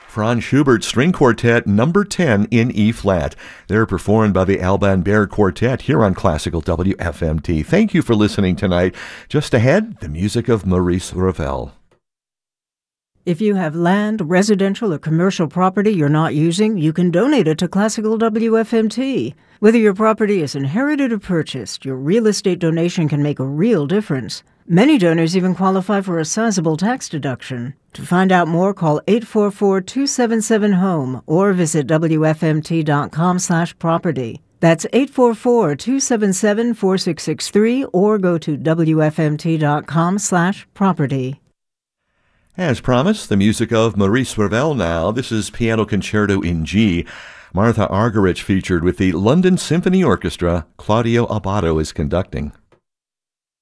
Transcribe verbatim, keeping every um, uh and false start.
Franz Schubert String Quartet number ten in E-flat. They're performed by the Alban Berg Quartet here on Classical W F M T. Thank you for listening tonight. Just ahead, the music of Maurice Ravel. If you have land, residential, or commercial property you're not using, you can donate it to Classical W F M T. Whether your property is inherited or purchased, your real estate donation can make a real difference. Many donors even qualify for a sizable tax deduction. To find out more, call eight four four, two seven seven, HOME or visit W F M T dot com slash property. That's eight four four, two seven seven, four six six three or go to W F M T dot com slash property. As promised, the music of Maurice Ravel now. This is Piano Concerto in G. Martha Argerich featured with the London Symphony Orchestra. Claudio Abbado is conducting.